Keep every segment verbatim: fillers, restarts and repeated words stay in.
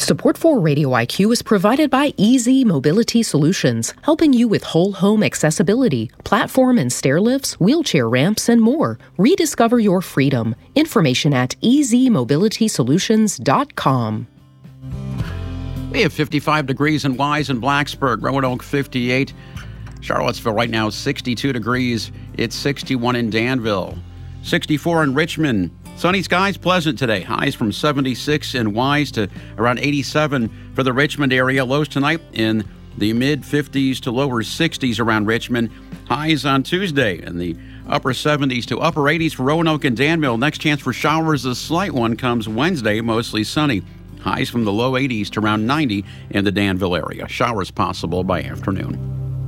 Support for Radio I Q is provided by Easy Mobility Solutions, helping you with whole home accessibility, platform and stair lifts, wheelchair ramps, and more. Rediscover your freedom. Information at easy mobility solutions dot com. We have fifty-five degrees in Wise and Blacksburg, Roanoke fifty-eight. Charlottesville right now sixty-two degrees. It's sixty-one in Danville. sixty-four in Richmond. Sunny skies, pleasant today. Highs from seventy-six in Wise to around eighty-seven for the Richmond area. Lows tonight in the mid-fifties to lower sixties around Richmond. Highs on Tuesday in the upper seventies to upper eighties for Roanoke and Danville. Next chance for showers, a slight one, comes Wednesday, mostly sunny. Highs from the low eighties to around ninety in the Danville area. Showers possible by afternoon.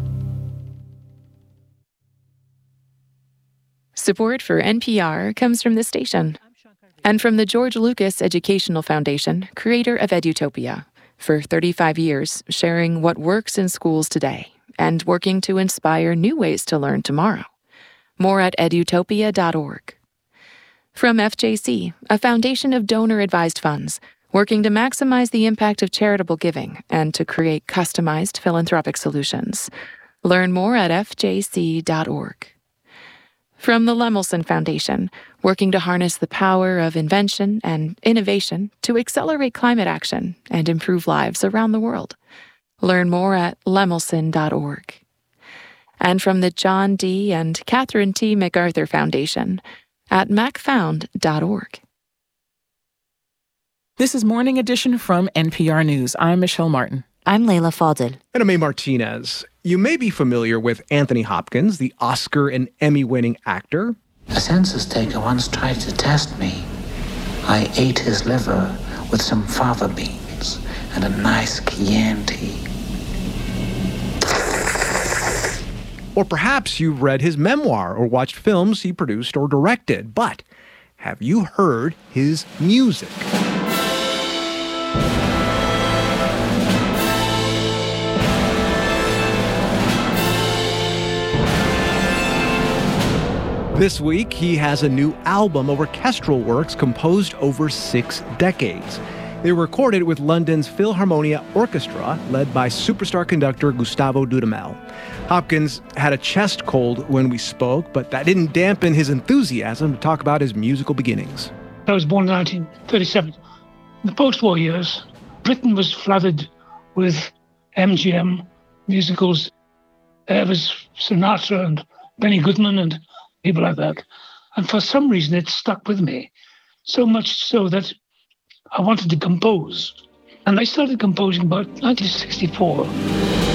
Support for N P R comes from this station and from the George Lucas Educational Foundation, creator of Edutopia, for thirty-five years sharing what works in schools today and working to inspire new ways to learn tomorrow. More at edutopia dot org. From F J C, a foundation of donor-advised funds, working to maximize the impact of charitable giving and to create customized philanthropic solutions. Learn more at f j c dot org. From the Lemelson Foundation, working to harness the power of invention and innovation to accelerate climate action and improve lives around the world. Learn more at lemelson dot org. And from the John D. and Catherine T. MacArthur Foundation at mac found dot org. This is Morning Edition from N P R News. I'm Michelle Martin. I'm Layla Fadel. And I'm A. Martinez. You may be familiar with Anthony Hopkins, the Oscar and Emmy-winning actor. A census taker once tried to test me. I ate his liver with some fava beans and a nice Chianti. Or perhaps you've read his memoir or watched films he produced or directed. But have you heard his music? This week, he has a new album of orchestral works composed over six decades. They were recorded with London's Philharmonia Orchestra, led by superstar conductor Gustavo Dudamel. Hopkins had a chest cold when we spoke, but that didn't dampen his enthusiasm to talk about his musical beginnings. I was born in nineteen thirty-seven. In the post-war years, Britain was flooded with M G M musicals. There was Sinatra and Benny Goodman and people like that. And for some reason, it stuck with me, so much so that I wanted to compose. And I started composing about nineteen sixty-four.